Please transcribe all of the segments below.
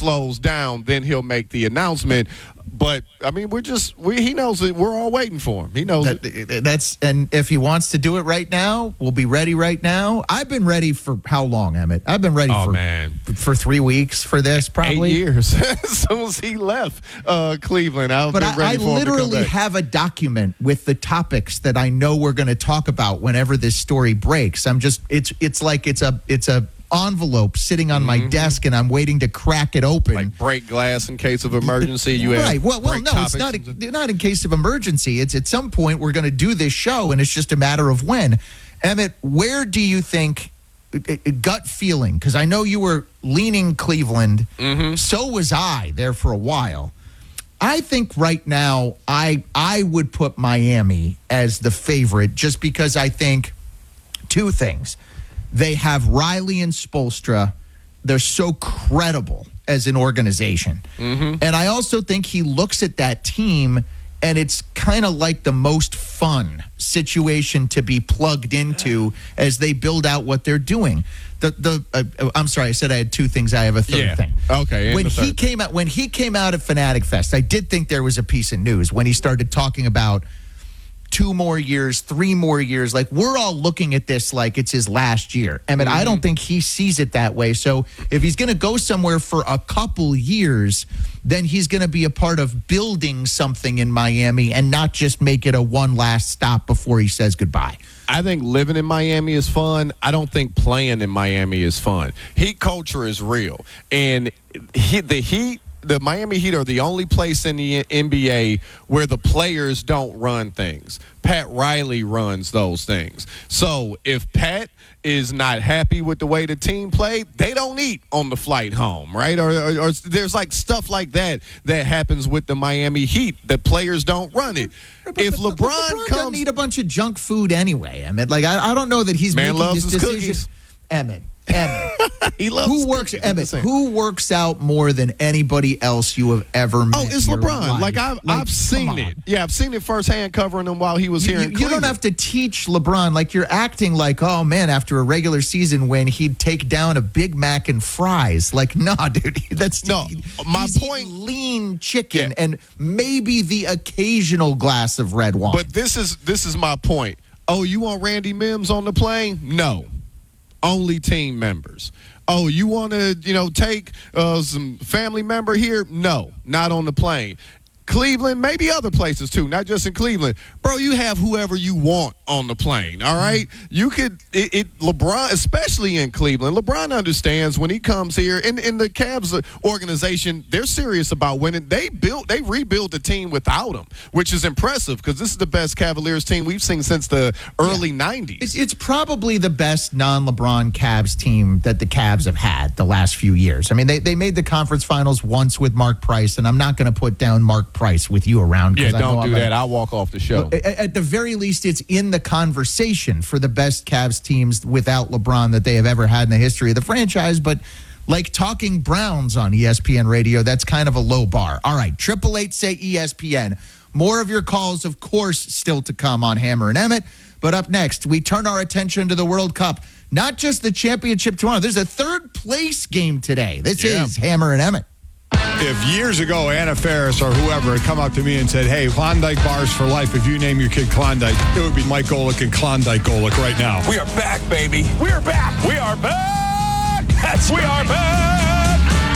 slows down, then he'll make the announcement. But I mean, he knows that we're all waiting for him. He knows and if he wants to do it right now, we'll be ready right now. I've been ready for how long, Emmett? I've been ready for 3 weeks for this, probably 8 years. As soon as he left Cleveland, I literally have a document with the topics that I know we're going to talk about whenever this story breaks. It's like it's a envelope sitting on my desk, and I'm waiting to crack it open. Like break glass in case of emergency. Right. Well, no, it's not in case of emergency. It's at some point we're going to do this show, and it's just a matter of when. Emmett, where do you think, gut feeling, because I know you were leaning Cleveland, so was I there for a while. I think right now I would put Miami as the favorite just because I think two things. They have Riley and Spoelstra. They're so credible as an organization. And I also think he looks at that team, and it's kind of like the most fun situation to be plugged into as they build out what they're doing. I'm sorry, I said I had two things. I have a third thing. Okay. When he came out at Fanatic Fest, I did think there was a piece of news when he started talking about 2 more years, 3 more years. Like, we're all looking at this like it's his last year. I mean, I don't think he sees it that way. So if he's going to go somewhere for a couple years, then he's going to be a part of building something in Miami and not just make it a one last stop before he says goodbye. I think living in Miami is fun. I don't think playing in Miami is fun. Heat culture is real. And the Miami Heat are the only place in the NBA where the players don't run things. Pat Riley runs those things. So if Pat is not happy with the way the team played, they don't eat on the flight home, right? Or there's like stuff like that happens with the Miami Heat. The players don't run it. If LeBron comes, doesn't eat a bunch of junk food anyway. I mean, like I don't know that he's making loves this his decision. cookies. Emmett. He loves who works out more than anybody else you have ever met? Oh, it's LeBron. Like I've seen it. Yeah, I've seen it firsthand covering him while he was here in Cleveland. You don't have to teach LeBron. Like, you're acting like, oh man, after a regular season when he'd take down a Big Mac and fries. Like, nah, dude. My point. Lean chicken and maybe the occasional glass of red wine. But this is my point. Oh, you want Randy Mims on the plane? No. Only team members. Oh, you want to, take some family member here? No, not on the plane. Cleveland, maybe other places too, not just in Cleveland. Bro, you have whoever you want on the plane, all right? You could, LeBron, especially in Cleveland, LeBron understands when he comes here, and the Cavs organization, they're serious about winning. They rebuilt the team without him, which is impressive because this is the best Cavaliers team we've seen since the early 90s. It's probably the best non-LeBron Cavs team that the Cavs have had the last few years. I mean, they made the conference finals once with Mark Price, and I'm not going to put down Mark Price with you around. Yeah, don't do that. I'll walk off the show. At the very least, it's in the conversation for the best Cavs teams without LeBron that they have ever had in the history of the franchise. But like talking Browns on ESPN radio, that's kind of a low bar. All right, 888 say ESPN. More of your calls, of course, still to come on Hammer and Emmett. But up next, we turn our attention to the World Cup. Not just the championship tomorrow. There's a third place game today. This is Hammer and Emmett. If years ago Anna Faris or whoever had come up to me and said, hey, Klondike bars for life, if you name your kid Klondike, it would be Mike Golick and Klondike Golick right now. We are back, baby. We are back. We are back. We are back.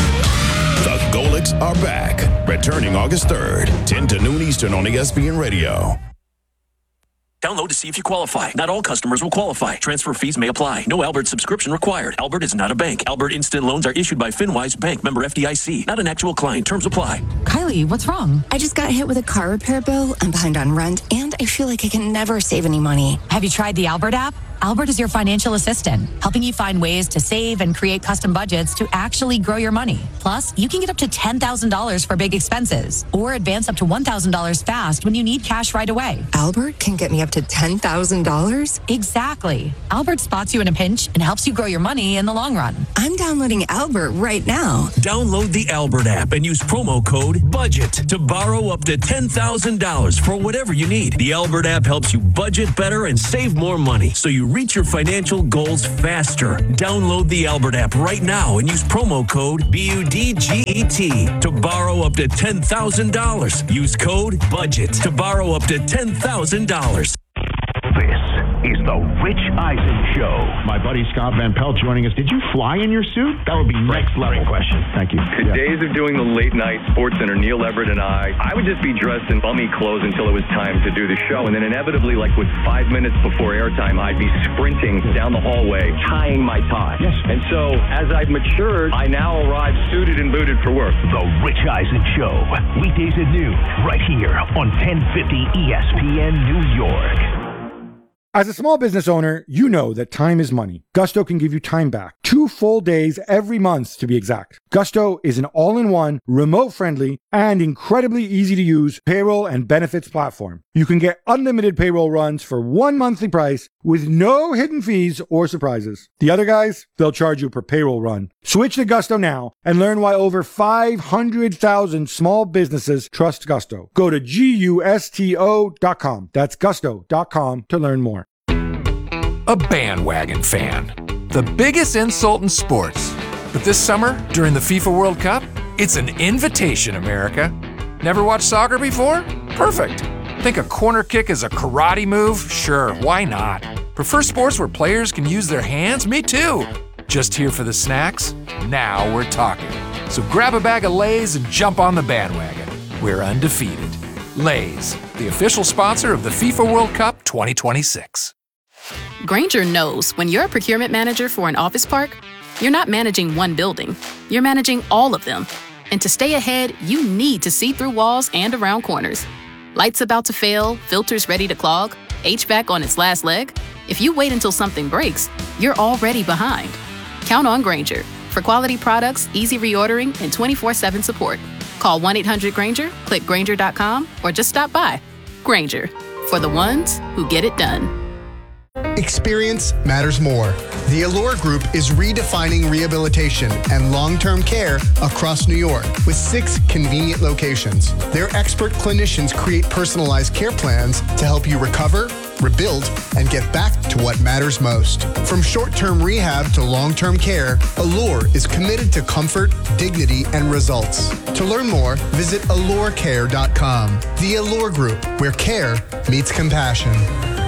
The Golicks are back. Returning August 3rd, 10 to noon Eastern on ESPN Radio. Download to see if you qualify. Not all customers will qualify. Transfer fees may apply. No Albert subscription required. Albert is not a bank. Albert Instant Loans are issued by FinWise Bank, member FDIC. Not an actual client. Terms apply. Kylie, what's wrong? I just got hit with a car repair bill. I'm behind on rent, and I feel like I can never save any money. Have you tried the Albert app? Albert is your financial assistant, helping you find ways to save and create custom budgets to actually grow your money. Plus, you can get up to $10,000 for big expenses or advance up to $1,000 fast when you need cash right away. Albert can get me up to $10,000? Exactly. Albert spots you in a pinch and helps you grow your money in the long run. I'm downloading Albert right now. Download the Albert app and use promo code BUDGET to borrow up to $10,000 for whatever you need. The The Albert app helps you budget better and save more money so you reach your financial goals faster. Download the Albert app right now and use promo code BUDGET to borrow up to $10,000. Use code BUDGET to borrow up to $10,000. This is the Rich Eisen Show. My buddy Scott Van Pelt joining us. Did you fly in your suit? That would be next level. Great question. Thank you. The days of doing the late night Sports Center, Neil Everett and I would just be dressed in bummy clothes until it was time to do the show. And then inevitably, like with 5 minutes before airtime, I'd be sprinting down the hallway, tying my tie. Yes. And so as I've matured, I now arrive suited and booted for work. The Rich Eisen Show. Weekdays at noon, right here on 1050 ESPN New York. As a small business owner, you know that time is money. Gusto can give you time back. 2 full days every month, to be exact. Gusto is an all-in-one, remote-friendly, and incredibly easy-to-use payroll and benefits platform. You can get unlimited payroll runs for one monthly price with no hidden fees or surprises. The other guys, they'll charge you per payroll run. Switch to Gusto now and learn why over 500,000 small businesses trust Gusto. Go to GUSTO.com. That's gusto.com to learn more. A bandwagon fan. The biggest insult in sports. But this summer, during the FIFA World Cup, it's an invitation, America. Never watched soccer before? Perfect. Think a corner kick is a karate move? Sure, why not? Prefer sports where players can use their hands? Me too. Just here for the snacks? Now we're talking. So grab a bag of Lay's and jump on the bandwagon. We're undefeated. Lay's, the official sponsor of the FIFA World Cup 2026. Grainger knows when you're a procurement manager for an office park, you're not managing one building, you're managing all of them. And to stay ahead, you need to see through walls and around corners. Lights about to fail, filters ready to clog, HVAC on its last leg. If you wait until something breaks, you're already behind. Count on Grainger for quality products, easy reordering, and 24/7 support. Call 1-800-GRAINGER, click Grainger.com, or just stop by. Grainger, for the ones who get it done. Experience matters more. The Allure Group is redefining rehabilitation and long-term care across New York with 6 convenient locations. Their expert clinicians create personalized care plans to help you recover, rebuild, and get back to what matters most. From short-term rehab to long-term care, Allure is committed to comfort, dignity, and results. To learn more, visit AllureCare.com. The Allure Group, where care meets compassion.